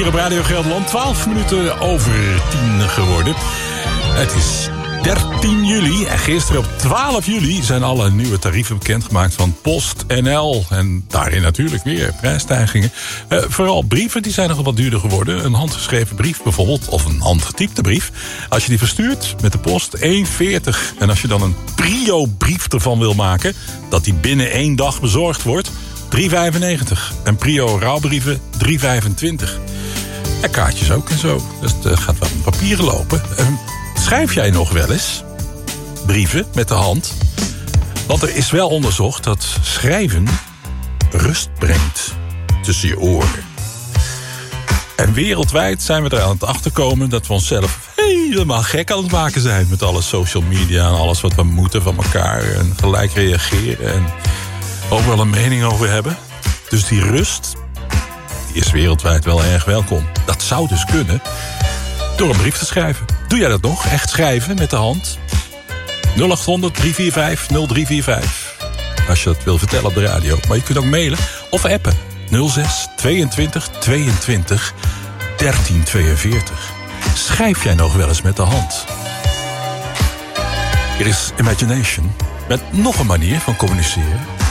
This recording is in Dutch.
op Radio Gelderland. 12 minuten over 10 geworden. Het is 13 juli en gisteren op 12 juli zijn alle nieuwe tarieven bekendgemaakt van PostNL. En daarin natuurlijk weer prijsstijgingen. Vooral brieven, die zijn nogal wat duurder geworden. Een handgeschreven brief bijvoorbeeld, of een handgetypte brief. Als je die verstuurt met de post, 1,40. En als je dan een Prio-brief ervan wil maken, dat die binnen 1 dag bezorgd wordt, 3,95. En Prio rouwbrieven 3,25. En kaartjes ook en zo. Dus het gaat wel met papieren lopen. Schrijf jij nog wel eens brieven met de hand? Want er is wel onderzocht dat schrijven rust brengt tussen je oren. En wereldwijd zijn we er aan het achterkomen dat we onszelf helemaal gek aan het maken zijn met alle social media en alles wat we moeten van elkaar en gelijk reageren en overal een mening over hebben. Dus die rust, die is wereldwijd wel erg welkom. Dat zou dus kunnen door een brief te schrijven. Doe jij dat nog? Echt schrijven met de hand? 0800-345-0345. Als je dat wil vertellen op de radio. Maar je kunt ook mailen of appen. 06 22 22 13 42. Schrijf jij nog wel eens met de hand? Hier is Imagination met nog een manier van communiceren.